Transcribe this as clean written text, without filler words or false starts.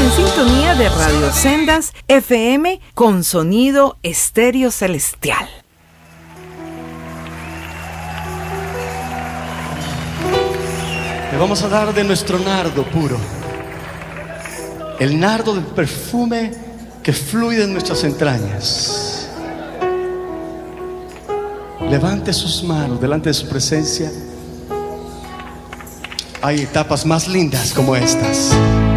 en sintonía de Radio Sendas FM con sonido estéreo celestial. Le vamos a dar de nuestro nardo puro, el nardo del perfume que fluye en nuestras entrañas. Levante sus manos delante de su presencia. Hay etapas más lindas como estas.